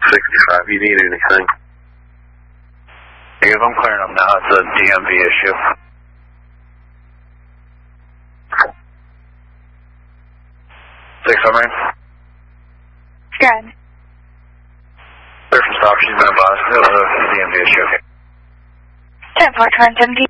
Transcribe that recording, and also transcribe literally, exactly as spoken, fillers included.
sixty-five. You need anything? If I'm clearing up now, it's a D M V issue. Six submarine. Good. Clear from stop. She's been advised. It was a D M V issue. ten four twenty seventeen.